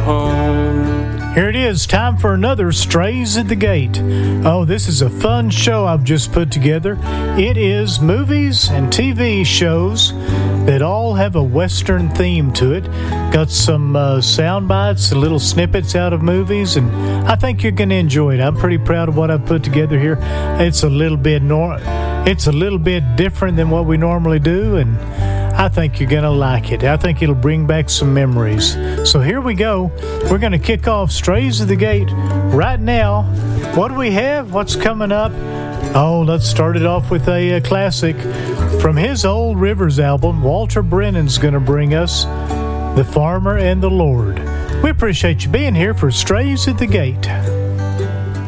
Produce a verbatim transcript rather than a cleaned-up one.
home. Here it is, time for another Strays at the Gate. Oh, this is a fun show I've just put together. It is movies and T V shows that all have a Western theme to it. Got some uh, sound bites, little snippets out of movies, and I think you're going to enjoy it. I'm pretty proud of what I've put together here. It's a little bit nor- it's a little bit different than what we normally do, and I think you're going to like it. I think it'll bring back some memories. So here we go. We're going to kick off Strays of the Gate right now. What do we have? What's coming up? Oh, let's start it off with a, a classic. From his Old Rivers album, Walter Brennan's going to bring us The Farmer and the Lord. We appreciate you being here for Strays at the Gate.